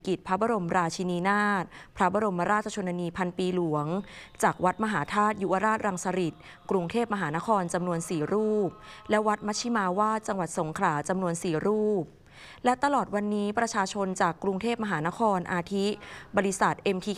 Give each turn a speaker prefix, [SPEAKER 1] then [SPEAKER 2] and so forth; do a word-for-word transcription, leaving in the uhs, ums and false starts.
[SPEAKER 1] กิจพระบรมราชินีนาถพระบรมราชชนนีพันปีหลวงจากวัดมหาธาตุยุวราชรังสฤษฎ์กรุงเทพมหานครจำนวนสี่รูปและวัดมัชชิมาวาสจังหวัดสงขลาจำนวนสี่รูปและตลอดวันนี้ประชาชนจากกรุงเทพมหานครอาทิบริษัท เอ็ม ที